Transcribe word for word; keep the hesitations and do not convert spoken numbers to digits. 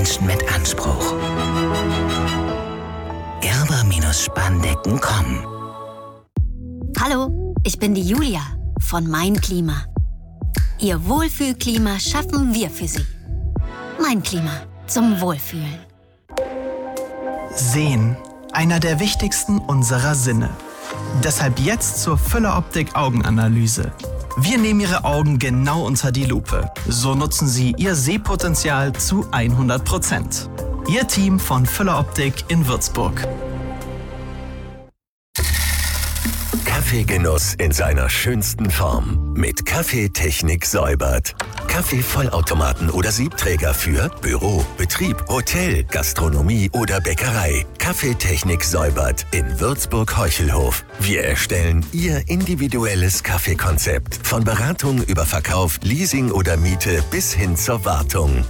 Menschen mit Anspruch. Erber-Spandecken punkt com. Hallo, ich bin die Julia von Mein Klima. Ihr Wohlfühlklima schaffen wir für Sie. Mein Klima zum Wohlfühlen. Sehen, einer der wichtigsten unserer Sinne. Deshalb jetzt zur Füller-Optik-Augenanalyse. Wir nehmen Ihre Augen genau unter die Lupe. So nutzen Sie Ihr Sehpotenzial zu hundert Prozent. Ihr Team von Füller-Optik in Würzburg. Kaffeegenuss in seiner schönsten Form mit Kaffeetechnik Säubert. Kaffeevollautomaten oder Siebträger für Büro, Betrieb, Hotel, Gastronomie oder Bäckerei. Kaffeetechnik Säubert in Würzburg-Heuchelhof. Wir erstellen Ihr individuelles Kaffeekonzept. Von Beratung über Verkauf, Leasing oder Miete bis hin zur Wartung.